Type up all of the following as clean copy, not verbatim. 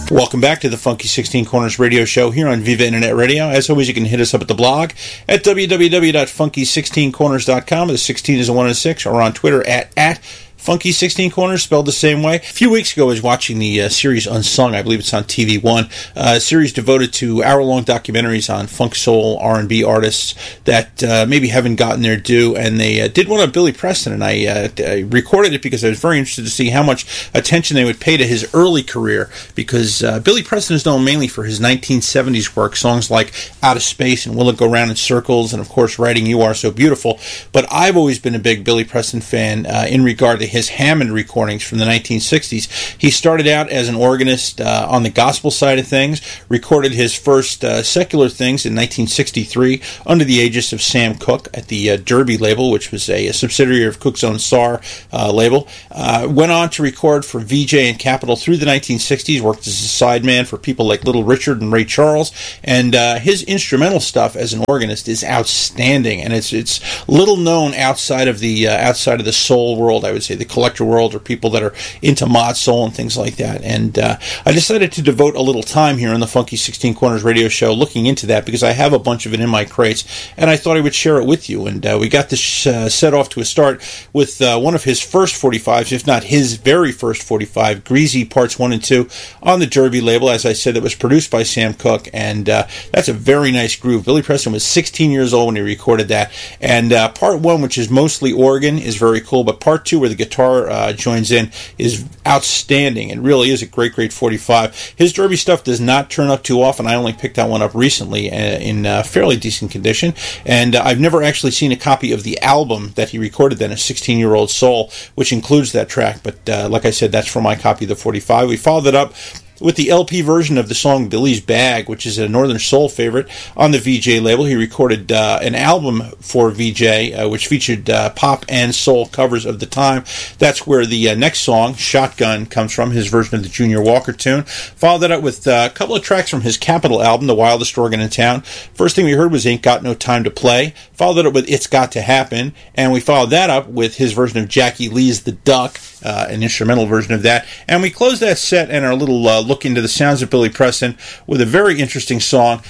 Welcome back to the Funky 16 Corners radio show here on Viva Internet Radio. As always, you can hit us up at the blog at www.funky16corners.com. The 16 is a 1 and a 6, or on Twitter at Funky 16 Corners, spelled the same way. A few weeks ago, I was watching the series Unsung. I believe it's on TV One. A series devoted to hour-long documentaries on funk, soul, R&B artists that maybe haven't gotten their due. And they did one on Billy Preston, and I recorded it because I was very interested to see how much attention they would pay to his early career. Because Billy Preston is known mainly for his 1970s work, songs like Out of Space and Will It Go Round in Circles, and of course, writing You Are So Beautiful. But I've always been a big Billy Preston fan in regard to his Hammond recordings from the 1960s. He started out as an organist on the gospel side of things, recorded his first secular things in 1963 under the aegis of Sam Cooke at the Derby label, which was a subsidiary of Cooke's own SAR label. Went on to record for VJ and Capitol through the 1960s, worked as a sideman for people like Little Richard and Ray Charles, and his instrumental stuff as an organist is outstanding, and it's little known outside of the soul world, I would say, the collector world, or people that are into mod soul and things like that. And I decided to devote a little time here on the Funky 16 Corners radio show looking into that, because I have a bunch of it in my crates, and I thought I would share it with you. And we got this set off to a start with one of his first 45s, if not his very first 45, Greasy Parts 1 and 2, on the Derby label. As I said, it was produced by Sam Cooke, and that's a very nice groove. Billy Preston was 16 years old when he recorded that, and part 1, which is mostly organ, is very cool, but part 2, where the guitar joins in, is outstanding. It really is a great 45. His Derby stuff does not turn up too often. I only picked that one up recently in fairly decent condition, and I've never actually seen a copy of the album that he recorded then, A 16-Year-Old Soul, which includes that track, but like I said, that's for my copy of the 45. We followed it up with the LP version of the song Billy's Bag, which is a Northern Soul favorite on the VJ label. He recorded an album for VJ, which featured pop and soul covers of the time. That's where the next song, Shotgun, comes from, his version of the Junior Walker tune. Followed that up with a couple of tracks from his Capitol album, The Wildest Organ in Town. First thing we heard was Ain't Got No Time to Play. Followed that up with It's Got to Happen. And we followed that up with his version of Jackie Lee's The Duck, an instrumental version of that. And we closed that set and our little look into the sounds of Billy Preston with a very interesting song.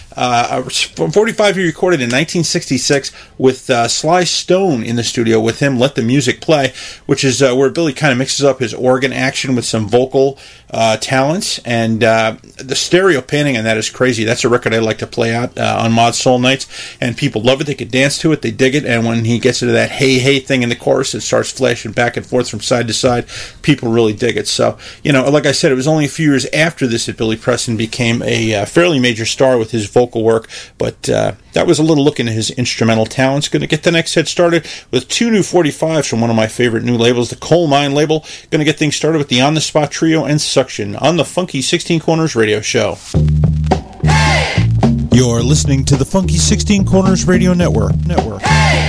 45 he recorded in 1966 with Sly Stone in the studio with him, Let the Music Play, which is where Billy kind of mixes up his organ action with some vocal talents, and the stereo panning on that is crazy. That's a record I like to play out on Mod Soul nights, and people love it. They could dance to it, they dig it, and when he gets into that hey hey thing in the chorus, it starts flashing back and forth from side to side. People really dig it. So, like I said, it was only a few years after this that Billy Preston became a fairly major star with his vocal work, but that was a little look into his instrumental talents. Going to get the next set started with 2 new 45s from one of my favorite new labels, the Coal Mine label. Going to get things started with the On the Spot Trio and Suction on the Funky 16 Corners radio show. Hey! You're listening to the Funky 16 Corners radio network. Hey!